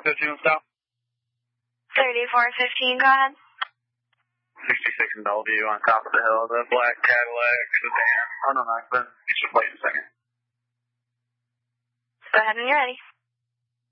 3415 stop. 3415, go ahead. 66 in Bellevue on top of the hill, the black Cadillac sedan. Oh, no, it's just wait a second. Go ahead when you're ready.